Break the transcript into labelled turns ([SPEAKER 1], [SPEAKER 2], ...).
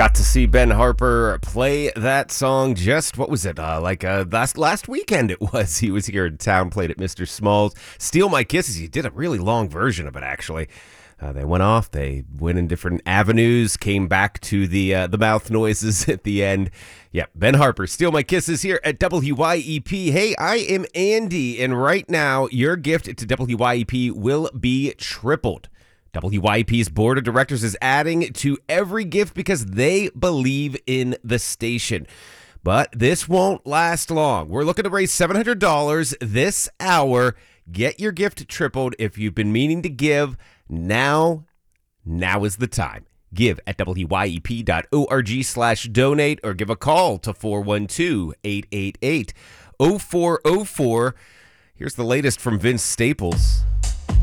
[SPEAKER 1] Got to see Ben Harper play that song just, what was it, last weekend it was. He was here in town, played at Mr. Smalls. Steal My Kisses, he did a really long version of it, actually. They went off, they went in different avenues, came back to the mouth noises at the end. Yeah, Ben Harper, Steal My Kisses here at WYEP. Hey, I am Andy, and right now, your gift to WYEP will be tripled. WYEP's board of directors is adding to every gift because they believe in the station. But this won't last long. We're looking to raise $700 this hour. Get your gift tripled if you've been meaning to give. Now is the time. Give at wyep.org/donate or give a call to 412-888-0404. Here's the latest from Vince Staples.